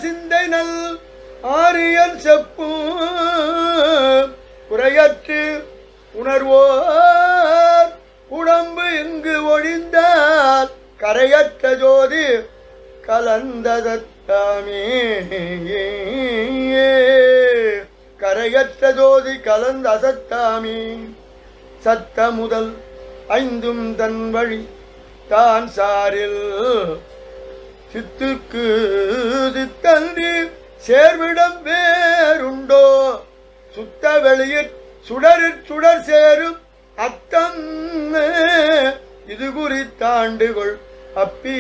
சிந்தை நல் ஆரியன் செப்பும் குறையற்று உணர்வோர் உடம்பு இங்கு ஒழிந்தால் கரையற்ற ஜோதி கலந்ததத்தாமே. கரையற்ற ஜோதி கலந்த அசத்தாமே. சத்த முதல் ஐந்தும் தன் வழி தான் சாரில் சித்துக்கு சித்தன்றி சேர்விடம் வேறுண்டோ சுத்த வெளியிற் சுடரிற் சுடர் சேரும் அத்தம் இது குறித்தாண்டுகள் அப்பி